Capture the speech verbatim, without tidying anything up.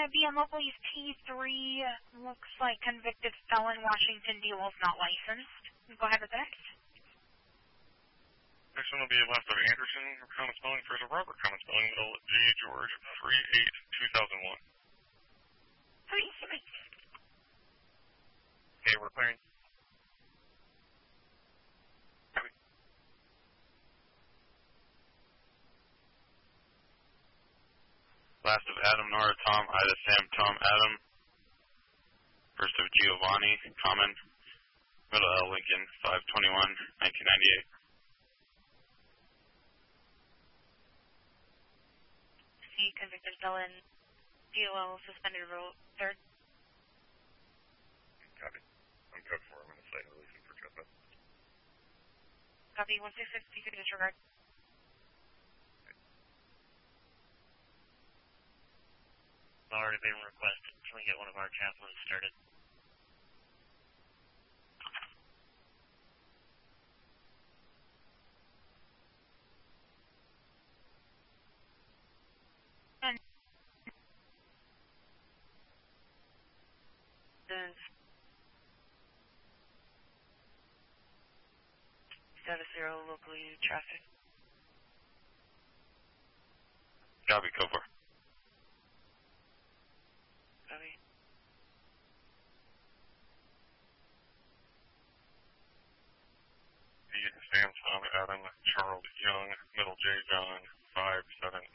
be on local use T three. Looks like convicted felon, Washington, D L is not licensed. Go ahead with the next. Next one will be last of Anderson, common spelling, first of Robert, common spelling, middle J. George, three eight two thousand one. Three, three. Okay, we're clearing. Copy. Last of Adam, Nora, Tom, Ida, Sam, Tom, Adam. First of Giovanni, common, middle L, Lincoln, five twenty-one nineteen ninety-eight. Convicted felon, D O L, suspended rule, third. Copy. I'm code four. I'm going to say releasing for trespass. Copy, one six six, you can disregard. Okay. It's already been requested. Can we get one of our chaplains started? Status zero, locally traffic. Copy, code four. Copy. D, Sam, Tom, Adam, Charles, Young, middle J, John, five seven